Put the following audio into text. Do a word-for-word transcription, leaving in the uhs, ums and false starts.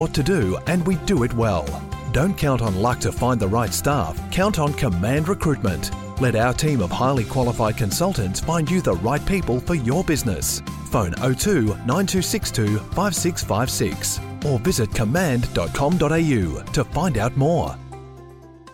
what to do, and we do it well. Don't count on luck to find the right staff. Count on Command Recruitment. Let our team of highly qualified consultants find you the right people for your business. Phone oh two nine two six two five six five six or visit command dot com dot a u to find out more.